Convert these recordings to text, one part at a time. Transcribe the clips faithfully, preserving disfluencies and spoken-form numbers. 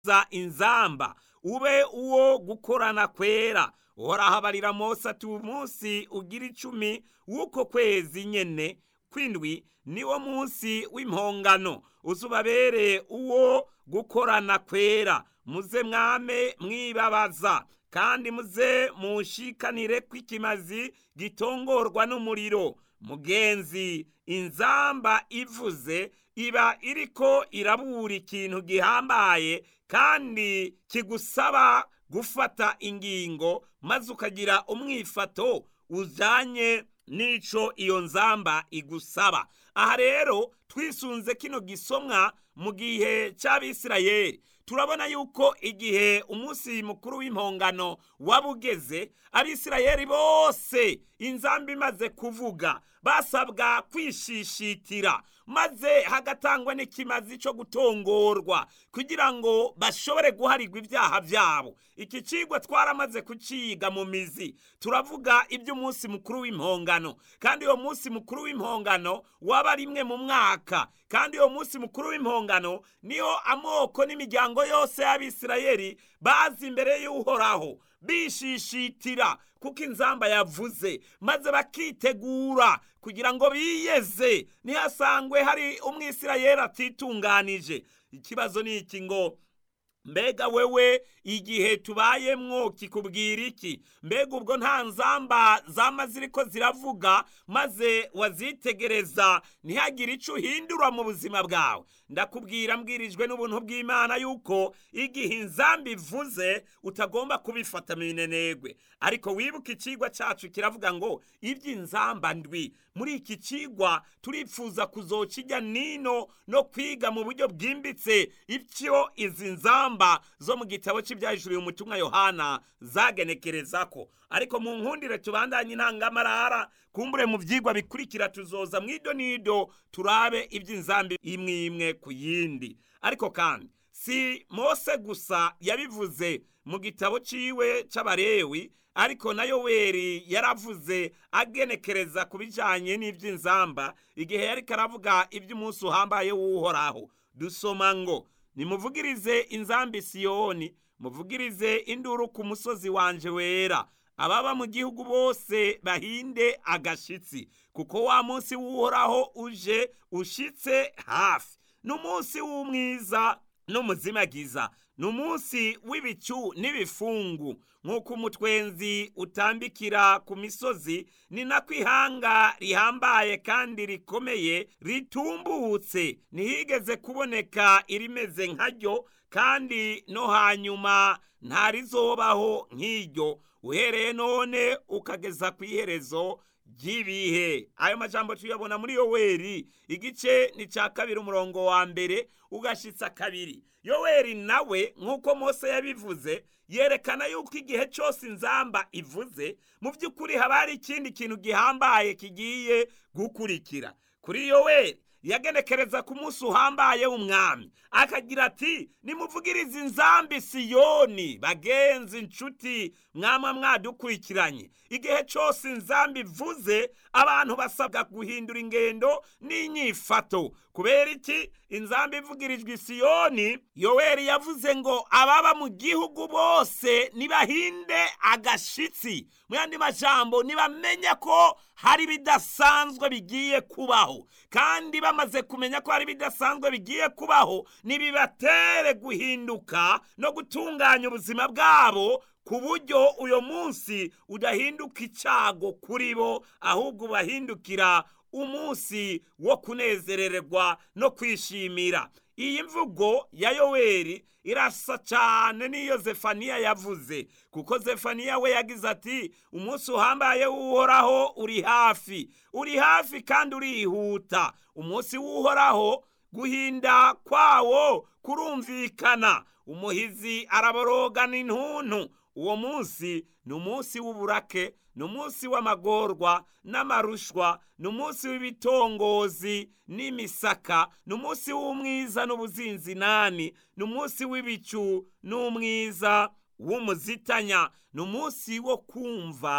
za inzamba ube uwo gukorana kwera. Uhoraho abarira Mose ati umunsi ugira icumi w'uko kwezi nyene kwindwi niwo munsi w'impongano, uzubabere uwo gukorana kwera. Muze mwame mwibabaza kandi muze mushikanire kw'ikimazi gitongorwa n'umuriro. Mugenzi, inzamba ivuze iba iriko irabura ikintu gihambaye kandi kigusaba gufata ingingo, maze ukagira umwifato ujanye n'ico iyo nzamba igusaba. Aha rero twisunze kino gisomwa mu gihe c'Abisirayeli, turabona yuko igihe umunsi mukuru w'impongano wabugeze, Abisirayeli bose inzamba imaze kuvuga basabwa kwishishitira, maze hagatangwa n'ikimazi cyo gutongorwa kugira ngo bashobore guharirwa ibyaha byabo. Iki cigwa twaramaze kuciga mu mizi, turavuga iby'umunsi mukuru w'impongano, kandi uwo munsi mukuru w'impongano waba rimwe mu mwaka, kandi uwo munsi mukuru w'impongano niyo amoko n'imiryango yose y'Abisirayeli bazi imbere y'Uhoraho bishishitira kuko inzamba yavuze, maze bakitegura kugira ngo biyeze ntihasangwe hari umwisirayeli atitunganije. Ikibazo ni iki ngo mbega wewe igihe tubayemwo kikubwira iki? Mbega ubwo nta nzamba zama ziriko ziravuga maze wazitegereza ntihagire ico uhindura mu buzima bwawe? Ndakubwira mbwirijwe n'ubuntu bw'Imana yuko igihe inzamba ivuze utagomba kubifata minenegwe, ariko wibuka icigwa cacu kiravuga ngo ivy'inzamba ndwi. Muri iki cigwa turipfuza kuzokijya nino no kwiga mu buryo bwimbitse ivyo izi nzamba zo mu gitabo cy'ibyahishuriwe umutumwa Yohana zagenekerezako. Ariko mu nkundire tubandanye intangamarara, kumbure mu vyigwa bikurikira tuzoza mwido nido turabe ivy'inzamba imwe imwe ku yindi. Ariko kandi si Mose gusa yabivuze mu gitabo ciwe c'Abalewi, ariko na Yoweri yaravuze agenekereza kubijanye n'ivy'inzamba igihe yariko aravuga ivy'umunsi uhambaye w'Uhoraho. Dusoma ngo nimuvugirize inzamba i Siyoni, muvugirize induru ku musozi wanje wera. Ababa mu gihugu bose bahinde agashitsi, kuko wa munsi w'Uhoraho uje ushitse hafi. N'umunsi w'umwiza n'umuzimagiza, n'umunsi w'ibicu n'ibifungu. Nk'uko umutwenzi utambikira ku misozi, ni nako ihanga rihambaye kandi rikomeye ritumbutse ntihigeze kuboneka irimeze nkaryo, kandi no hanyuma ntarizobaho nk'iryo, uhereye none ukageza ku iherezo ry'ibihe. Ayo majambo tuyabona muri Yoweri igice ni ca kabiri umurongo wa mbere ugashitsa kabiri. Yoweri nawe nk'uko Mose yabivuze yerekana yuko igihe cyose inzamba ivuze mu by'ukuri haba hari ikindi kintu gihambaye kigiye gukurikira. Kuri Yoweri yagenekereza ku munsi uhambaye w'umwami, akagira ati nimuvugirize inzamba i Siyoni. Bagenzi, inshuti, mwama mwadukurikiranye, igihe cyose inzamba ivuze abantu basabwa guhindura ingendo n'inyifato. Kubera iki? Inzamba ivugirijwe i Siyoni, Yoweri yavuze ngo ababa mu gihugu bose nibahinde agashitsi. Mu yandi majambo, nibamenya ko hari bidasanzwe bigiye kubaho, kandi bamaze kumenya ko hari bidasanzwe bigiye kubaho, nibibatere guhinduka no gutunganya ubuzima bwabo ku buryo uyo munsi udahinduka icago kuri bo, ahubwo bahindukira umunsi wo kunezererwa no kwishimira. Iyi mvugo ya Yoweri irasa cyane n'iyo Zefaniya yavuze, kuko Zefaniya we yagize ati umunsi uhambaye w'Uhoraho uri hafi, uri hafi kandi urihuta. Umunsi w'Uhoraho guhinda kwawo kurumvikana, umuhizi araboroga n'intuntu. Uwo munsi ni umunsi w'uburake, ni umunsi w'amagorwa n'amarushwa, ni umunsi w'ibitongozi n'imisaka, ni umunsi w'umwiza n'ubuzinzinani, ni umunsi w'ibicu n'umwiza w'umuzitanya, ni umunsi wo kumva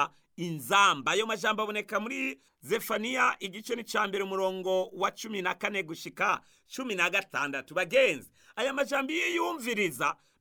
inzamba. Ayo majambo aboneka muri Zefaniya igice ni ca mbere umurongo wa cumi na kane gushika cumi na gatandatu. Bagenzi, aya majambo iyo yumviriza